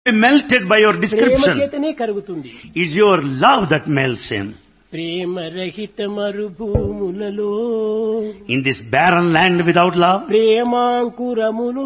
melted by your Prema description. చేతనే కరుగుతుంది. It's your love that melts him. ప్రేమ రహిత మరుభూములలో In this barren land without love, ప్రేమాంకురమును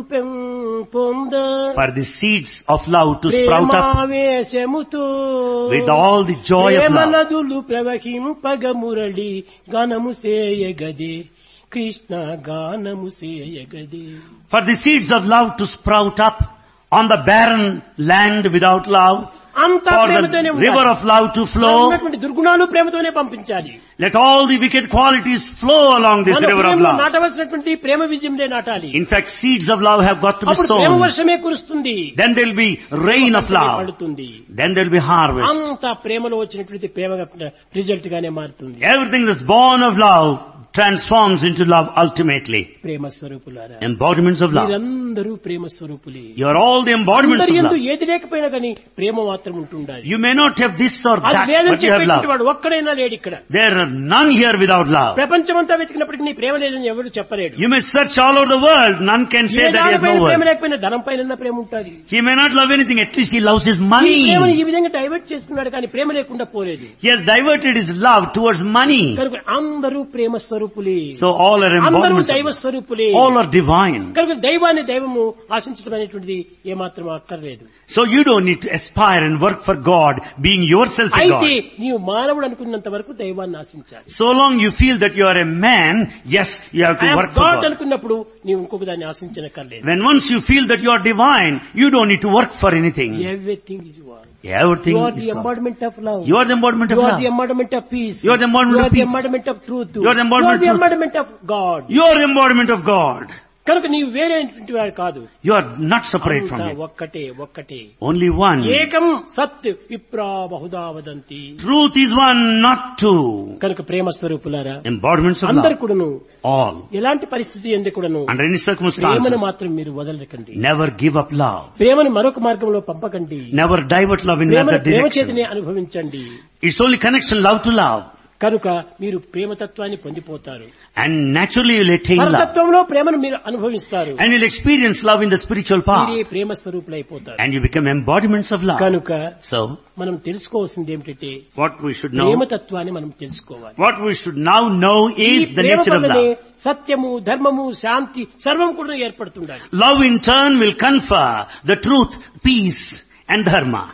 పొంద for the seeds of love to sprout up ప్రేమావేశముతో with all the joy of Prema love. నదులు ప్రవహింపగ మురళి గానము సేయగదే కృష్ణ గానము సేయగదే. For the seeds of love to sprout up on the barren land without love, అంతా for ప్రేమతోనే the river of love to flow. ఉన్నటువంటి దుర్గుణాలు ప్రేమతోనే పంపించాలి. Let all the wicked qualities flow along this మన river of హృదయంలో love. నాటవలసినటువంటి ప్రేమ బీజంలే నాటాలి. In fact, seeds of love have got to be అప్పుడు ప్రేమ sown. వర్షమే కురుస్తుంది. Then there will be rain of love. పడుతుంది. Then there will be harvest. అంతా ప్రేమలో వచ్చినటువంటి ప్రేమ రిజల్ట్ గానే మారుతుంది. Everything that's born of love transforms into love ultimately. ప్రేమ స్వరూపులారా, Embodiments of love. మీరందరూ ప్రేమ స్వరూపులే. You are all the embodiments అందరి of యందు love. ఏది లేకపోయినా కానీ ప్రేమ మాత్రం ఉంటుండాలి. You may not have this or అది that, లేదని but you have చెప్పేటువంటి love. వాడు ఒక్కడైనా లేడు ఇక్కడ. There are none here without love. ప్రపంచమంతా వెతికినప్పటికీ నీ ప్రేమ లేదని ఎవరు చెప్పలేడు. You may search all over the world, none can say A that he has no దానిపైన ప్రేమ word. లేకపోయినా ధనం పైన ప్రేమ ఉంటుంది. He may not love anything, at least he loves his ఈ money. ప్రేమను ఈ విధంగా డైవర్ట్ చేసుకున్నాడు కానీ ప్రేమ లేకుండా పోలేదు. He has diverted his love towards money. కనుక అందరూ ప్రేమ స్వరూపులే. So all are అందరూ embodiments of దైవ love. స్వరూపులే. All are divine. కనుక దైవాన్ని దైవము ఆశించడం అనేటువంటిది ఏమాత్రం అక్కర్లేదు. So you don't need to aspire and work for God, being yourself a అయితే God. నీవు మానవుడు అనుకున్నంత వరకు దైవాన్ని ఆశించాలి. So long you feel that you are a man, yes, you have to work for God God. అనుకున్నప్పుడు నీవు ఇంకొక దాన్ని ఆశించనక్కర్లేదు. When once you feel that you are divine, you don't need to work for anything. Everything is one. Everything You are is the God. embodiment of love. You are the embodiment of You are love. the embodiment of peace. You are the embodiment You of are the peace. embodiment of truth. You are the embodiment of truth. embodiment of God. You are the embodiment of God. కనుక నీవు వేరే వాడు కాదు. You are not separate from అంతా Him. ఒక్కటే. Only one. ఏకం సత్ విప్రా Bahuda వదంతి. Truth is one, not two. కనుక ప్రేమ స్వరూపులారా, Embodiments of అందరు love. కూడాను All. ఎలాంటి పరిస్థితి ఎందు కూడాను Under any ప్రేమను circumstances, మాత్రం మీరు వదలకండి. never give up love. ప్రేమను మరొక మార్గంలో పంపకండి. Never divert love in ప్రేమను another ప్రేమ direction. చేతనే అనుభవించండి. It's only connection, love to love. కనుక మీరు ప్రేమతత్వాన్ని పొందిపోతారు. And naturally you'll attain love. పరతత్వంలో ప్రేమను మీరు అనుభవిస్తారు. And you'll experience love in the spiritual మీరే path. Prema స్వరూపులైపోతారు. And you become embodiments of love. కనుక So, మనం తెలుసుకోవాల్సింది ఏమిటంటే what we should know, ప్రేమతత్వాన్ని మనం తెలుసుకోవాలి. what we should now know ఈ is the Prema nature of వల్లనే love. సత్యము, ధర్మము, శాంతి సర్వం కూడా ఏర్పడుతుండాలి. Love in turn will confer the truth, peace and dharma.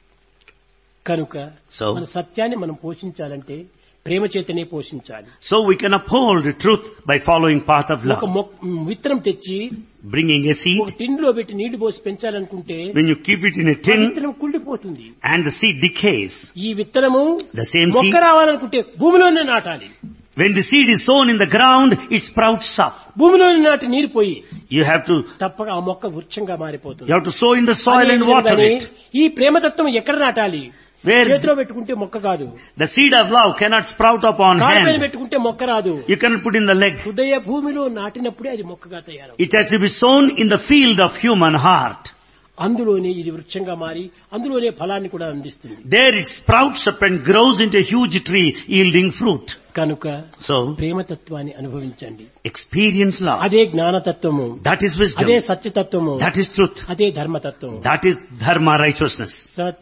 కనుక So, మన సత్యాన్ని మనం పోషించాలంటే ప్రేమ చేతనే పోషించాలి. so we can uphold the truth by following path of ఒక love. విత్తనం తెచ్చి Bringing a ఒక seed, టిన్లో పెట్టి నీళ్లు పోసి పెంచాలనుకుంటే when you keep it in a ఆ tin విత్తనం కుళ్ళిపోతుంది. and the seed decays. ఈ విత్తనము The same మొక్క seed, రావాలనుకుంటే భూమిలోనే నాటాలి. when the seed is sown in the ground, it sprouts up. భూమిలోనే నాటి నీరు పోయి You have to తప్పక ఆ మొక్క వృక్షంగా మారిపోతుంది. You have to sow in the soil and water అదే it. ఈ ప్రేమతత్వం ఎక్కడ నాటాలి? Where చేతిలో పెట్టుకుంటే మొక్క కాదు. the seed of love cannot sprout up on కాలు పైన hand. పెట్టుకుంటే మొక్క రాదు. You cannot put in the leg. హృదయ భూమిలో నాటినప్పుడే అది మొక్కగా తయారవుతుంది. It has to be sown in the field of human heart. అందులోనే ఇది వృక్షంగా మారి అందులోనే ఫలాన్ని కూడా అందిస్తుంది. There it sprouts up and grows into a huge tree yielding fruit. కనుక So, ప్రేమతత్వాన్ని అనుభవించండి. experience love. అదే జ్ఞానతత్వము, That is wisdom. అదే సత్యతత్వము, That is truth. అదే ధర్మతత్వము. That is dharma, righteousness. సత్